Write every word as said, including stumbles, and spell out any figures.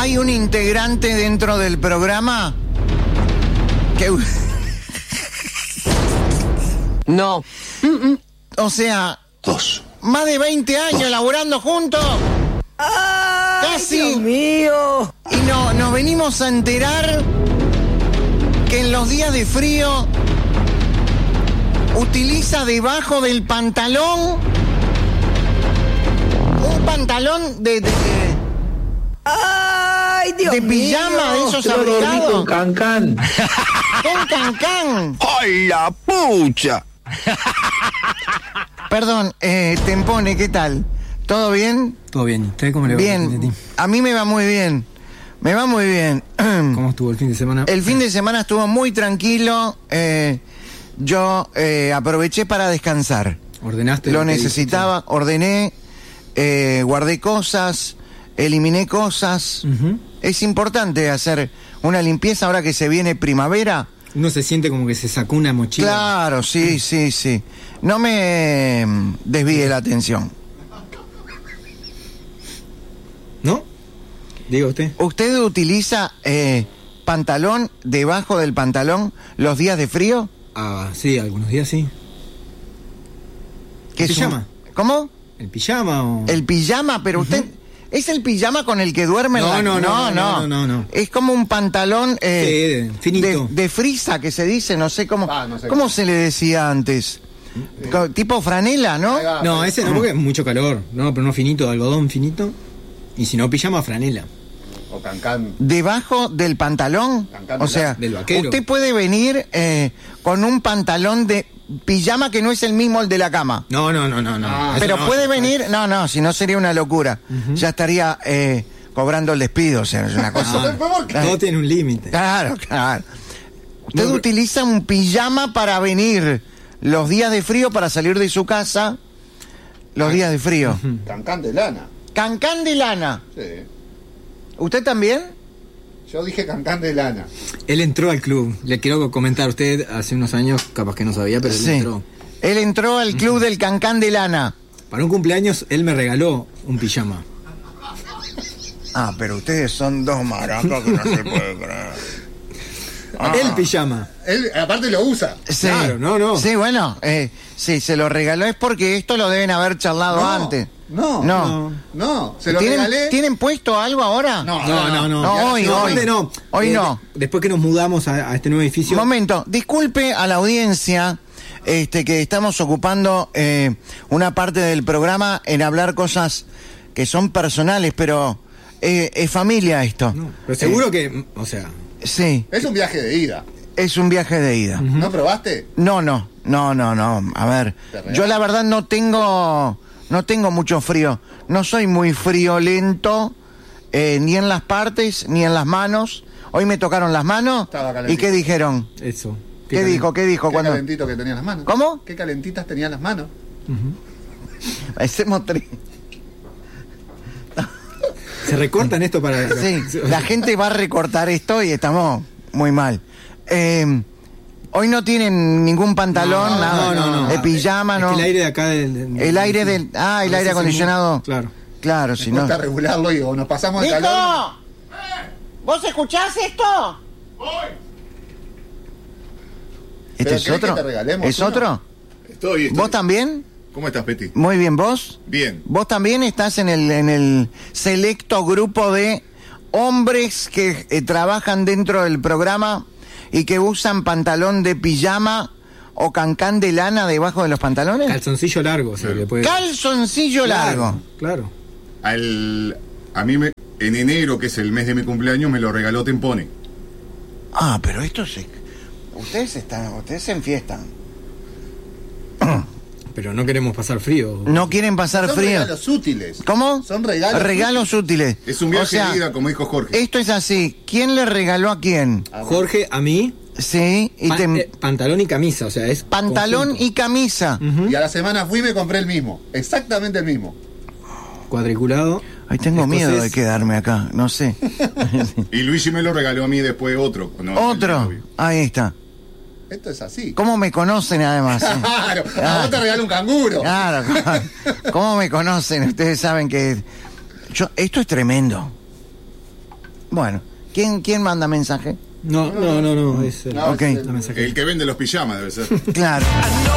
Hay un integrante dentro del programa que... No. O sea... Dos. Más de veinte años laburando juntos. ¡Ay, Casi. Dios mío! Y no, nos venimos a enterar que en los días de frío utiliza debajo del pantalón un pantalón de, de, de, ¡Ay, Dios de pijama, mío! de esos Yo dormí abrigados. con Cancán. Con cancán. ¡Ay, la pucha! Perdón, eh, Tempone, ¿qué tal? ¿Todo bien? Todo bien. ¿Usted cómo le va? Bien. A mí me va muy bien. Me va muy bien. ¿Cómo estuvo el fin de semana? El fin de semana estuvo muy tranquilo. Eh, yo eh, aproveché para descansar. ¿Ordenaste? Lo que- necesitaba, ordené, eh, guardé cosas, eliminé cosas. Ujú. Es importante hacer una limpieza ahora que se viene primavera. Uno se siente como que se sacó una mochila. Claro, sí, sí, sí. No me mm, desvíe la atención. ¿No? Diga usted. ¿Usted utiliza eh, pantalón debajo del pantalón los días de frío? Ah, sí, algunos días sí. ¿Qué es un- ¿Pijama? ¿Cómo? ¿El pijama o...? El pijama, pero usted... ¿Es el pijama con el que duerme en No, la... no, no, no, no, no, no. Es como un pantalón eh, Sí, finito. de, de frisa que se dice, no sé cómo... Ah, no sé ¿Cómo cómo. se le decía antes? Co- Tipo franela, ¿no? Ahí va. No, ese no, porque es mucho calor. No, pero no finito, algodón finito. Y si no, pijama, franela. O Cancán. Debajo del pantalón. Cancán O del- sea, del vaquero. usted puede venir eh, con un pantalón de pijama que no es el mismo el de la cama. No, no, no, no, no. Ah, Eso Pero no, puede eso- venir... No, no, si no sería una locura. Ya estaría eh, cobrando el despido, o sea, es una cosa... Ah, todo tiene un límite. Claro, claro. Usted No, pero- utiliza un pijama para venir los días de frío, para salir de su casa los días de frío. Cancán de lana. Cancán de lana. Sí. ¿Usted también? Yo dije Cancán de lana. Él entró al club. Le quiero comentar, usted hace unos años capaz que no sabía, pero él Sí. entró. Él entró al club del Cancán de lana. Para un cumpleaños, él me regaló un pijama. Ah, pero ustedes son dos maracas que no se puede creer. Ah. El pijama. Él, aparte, lo usa. Sí. Claro, no, no. Sí, bueno, eh, sí, se lo regaló es porque esto lo deben haber charlado No, antes. no, No. no. No, se lo ¿Tienen, regalé. ¿Tienen puesto algo ahora? No, No, no, no. No, hoy, no, hoy. aparte no. Hoy Eh, no. de- después que nos mudamos a, a este nuevo edificio. Momento, disculpe a la audiencia este, que estamos ocupando eh, una parte del programa en hablar cosas que son personales, pero eh, es familia esto. No, pero seguro que, o sea, Eh, sí, Es un viaje de ida. es un viaje de ida. ¿No probaste? No, no, no, no, no. A ver, ¿Te regalo? yo la verdad no tengo, no tengo mucho frío. No soy muy friolento, eh, ni en las partes, ni en las manos. Hoy me tocaron las manos. Estaba ¿Y calentito. qué dijeron? eso. ¿Qué tal- dijo? ¿Qué dijo? Qué cuando calentito que tenían las manos. ¿Cómo? Qué calentitas tenían las manos. Hacemos tres. Se recortan esto para. Sí, la gente va a recortar esto y estamos muy mal. Eh, hoy no tienen ningún pantalón, No, nada. no, no, no. De pijama, Es no. que el aire de acá del. del- El aire del. Ah, el a aire veces acondicionado. se- Claro. Claro, si Si no. no. Cuesta regularlo y o nos pasamos de calor. ¡Nico! ¿Vos escuchás esto? ¿Este ¿Pero es querés que otro? te regalemos ¿Es uno? otro? Estoy, estoy. ¿Vos también? ¿Cómo estás, Peti? Muy bien, ¿vos? Bien. Vos también estás en el, en el selecto grupo de hombres que eh, trabajan dentro del programa y que usan pantalón de pijama o cancán de lana debajo de los pantalones. Calzoncillo largo, se le puede. Calzoncillo largo. Claro. Al, a mí, me, en enero, que es el mes de mi cumpleaños, me lo regaló Tempone. Ah, pero esto se... Ustedes están, ustedes se enfiestan. Pero no queremos pasar frío. No quieren pasar Son frío. regalos útiles. ¿Cómo? Son regalos. Regalos útiles. Es un viaje O sea, de ida, como dijo Jorge. esto es así. ¿Quién le regaló a quién? Jorge, a mí, Sí, y pa- te... eh, pantalón y camisa, o sea, es. pantalón conjunto. y camisa. Ujú. Y a la semana fui y me compré el mismo. Exactamente el mismo. Cuadriculado. Ay, tengo Escocés. miedo de quedarme acá, no sé. Y Luigi me lo regaló a mí después otro. cuando- Otro, ahí está. Esto es así. ¿Cómo me conocen además? eh? Claro, Ah. a vos te regalo un canguro. Claro, ¿cómo me conocen? Ustedes saben que... Yo, esto es tremendo. Bueno, ¿quién, quién manda mensaje? No, no, no, no. Es, eh, No, Ok. es el- la mensaje. El que vende los pijamas debe ser. Claro.